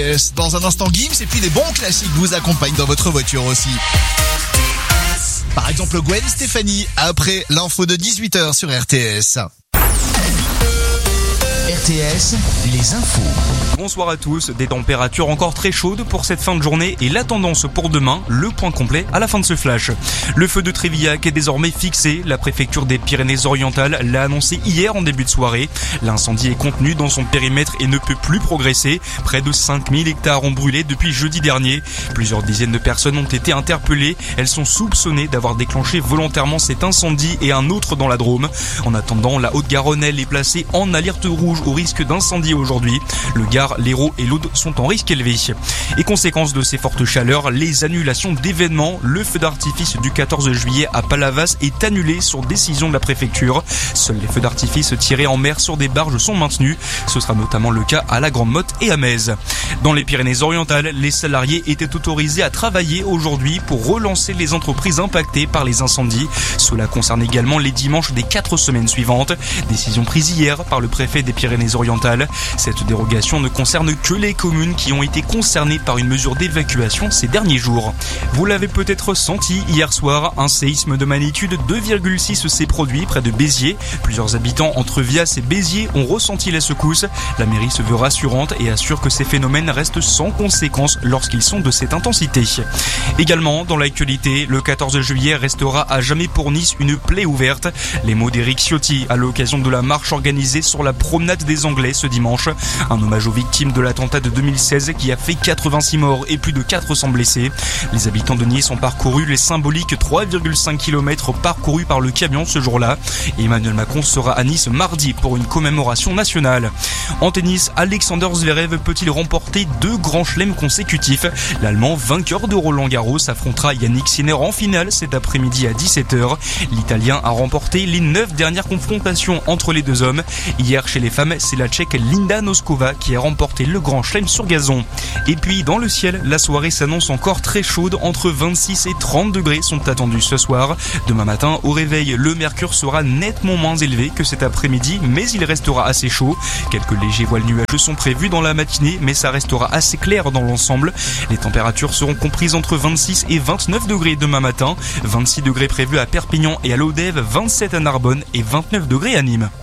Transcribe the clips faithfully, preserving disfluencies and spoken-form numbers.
Dans un instant, Gims et puis des bons classiques vous accompagnent dans votre voiture aussi. Par exemple, Gwen Stefani, après l'info de dix-huit heures sur R T S. R T S, les infos. Bonsoir à tous, des températures encore très chaudes pour cette fin de journée et la tendance pour demain, le point complet à la fin de ce flash. Le feu de Trévillac est désormais fixé, la préfecture des Pyrénées-Orientales l'a annoncé hier en début de soirée. L'incendie est contenu dans son périmètre et ne peut plus progresser. Près de cinq mille hectares ont brûlé depuis jeudi dernier. Plusieurs dizaines de personnes ont été interpellées. Elles sont soupçonnées d'avoir déclenché volontairement cet incendie et un autre dans la Drôme. En attendant, la Haute-Garonne est placée en alerte rouge au risque d'incendie aujourd'hui. Le Gard, l'Hérault et l'Aude sont en risque élevé. Et conséquence de ces fortes chaleurs, les annulations d'événements. Le feu d'artifice du quatorze juillet à Palavas est annulé sur décision de la préfecture. Seuls les feux d'artifice tirés en mer sur des barges sont maintenus. Ce sera notamment le cas à la Grande Motte et à Metz. Dans les Pyrénées-Orientales, les salariés étaient autorisés à travailler aujourd'hui pour relancer les entreprises impactées par les incendies. Cela concerne également les dimanches des quatre semaines suivantes. Décision prise hier par le préfet des Pyrénées-Orientales. Cette dérogation ne concerne que les communes qui ont été concernées par une mesure d'évacuation ces derniers jours. Vous l'avez peut-être senti hier soir, un séisme de magnitude deux virgule six s'est produit près de Béziers. Plusieurs habitants entre Vias et Béziers ont ressenti la secousse. La mairie se veut rassurante et assure que ces phénomènes restent sans conséquence lorsqu'ils sont de cette intensité. Également, dans l'actualité, le quatorze juillet restera à jamais pour Nice une plaie ouverte. Les mots d'Éric Ciotti à l'occasion de la marche organisée sur la promenade des Anglais ce dimanche. Un hommage aux victimes de l'attentat de deux mille seize qui a fait quatre-vingt-six morts et plus de quatre cents blessés. Les habitants de Nice ont parcouru les symboliques trois virgule cinq kilomètres parcourus par le camion ce jour-là. Emmanuel Macron sera à Nice mardi pour une commémoration nationale. En tennis, Alexander Zverev peut-il remporter deux grands chelems consécutifs? L'Allemand, vainqueur de Roland-Garros, affrontera Yannick Sinner en finale cet après-midi à dix-sept heures. L'Italien a remporté les neuf dernières confrontations entre les deux hommes. Hier, chez les femmes, c'est la Tchèque Linda Noskova qui a remporté le grand chelem sur gazon. Et puis, dans le ciel, la soirée s'annonce encore très chaude. Entre vingt-six et trente degrés sont attendus ce soir. Demain matin, au réveil, le mercure sera nettement moins élevé que cet après-midi, mais il restera assez chaud. Quelques légers voiles nuageux sont prévus dans la matinée, mais ça restera assez clair dans l'ensemble. Les températures seront comprises entre vingt-six et vingt-neuf degrés demain matin. vingt-six degrés prévus à Perpignan et à Lodève, vingt-sept à Narbonne et vingt-neuf degrés à Nîmes.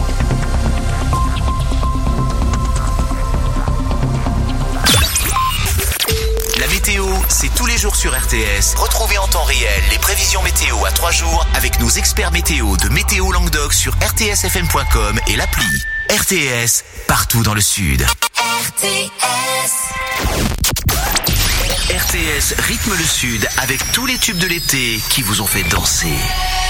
La météo, c'est tous les jours sur R T S. Retrouvez en temps réel les prévisions météo à trois jours avec nos experts météo de Météo Languedoc sur r t s f m point com et l'appli. R T S, partout dans le Sud. R T S. R T S rythme le Sud avec tous les tubes de l'été qui vous ont fait danser.